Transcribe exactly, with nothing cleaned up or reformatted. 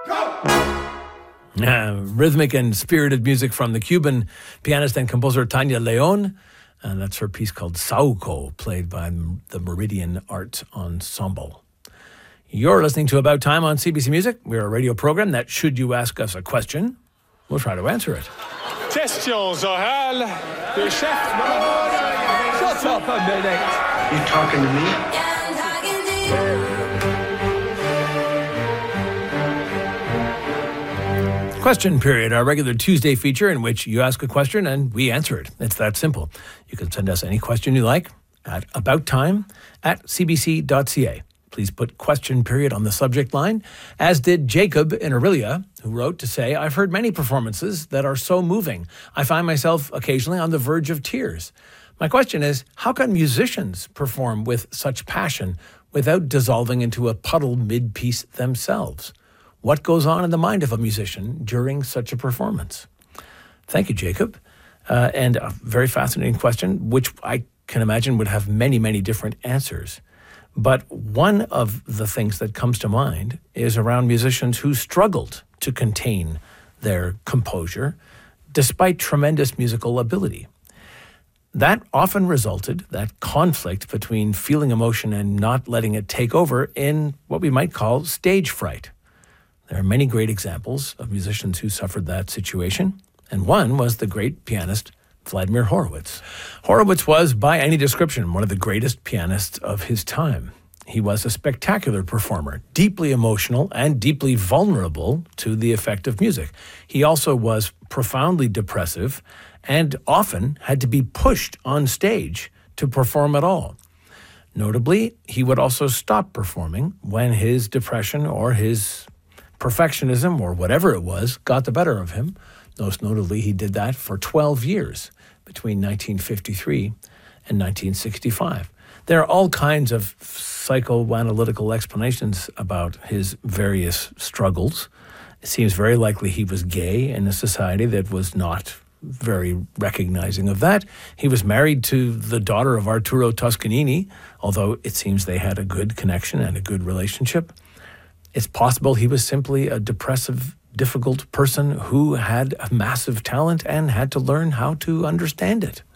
Uh, rhythmic and spirited music from the Cuban pianist and composer Tania León. And that's her piece called Saúco, played by the Meridian Art Ensemble. You're listening to About Time on C B C Music. We're a radio program that, should you ask us a question, we'll try to answer it. Questions orales de chef. Shut up a minute. You talking to me? Question Period, our regular Tuesday feature in which you ask a question and we answer it. It's that simple. You can send us any question you like at abouttime at c b c dot c a. Please put Question Period on the subject line, as did Jacob in Aurelia, who wrote to say, I've heard many performances that are so moving. I find myself occasionally on the verge of tears. My question is, how can musicians perform with such passion without dissolving into a puddle mid-piece themselves? What goes on in the mind of a musician during such a performance? Thank you, Jacob. Uh, and a very fascinating question, which I can imagine would have many, many different answers. But one of the things that comes to mind is around musicians who struggled to contain their composure despite tremendous musical ability. That often resulted, that conflict between feeling emotion and not letting it take over, in what we might call stage fright. There are many great examples of musicians who suffered that situation, and one was the great pianist Vladimir Horowitz. Horowitz was, by any description, one of the greatest pianists of his time. He was a spectacular performer, deeply emotional and deeply vulnerable to the effect of music. He also was profoundly depressive and often had to be pushed on stage to perform at all. Notably, he would also stop performing when his depression or his perfectionism or whatever it was got the better of him. Most notably, he did that for twelve years between nineteen fifty-three and nineteen sixty-five. There are all kinds of psychoanalytical explanations about his various struggles. It seems very likely he was gay in a society that was not very recognizing of that. He was married to the daughter of Arturo Toscanini, although it seems they had a good connection and a good relationship. It's possible he was simply a depressive, difficult person who had a massive talent and had to learn how to understand it.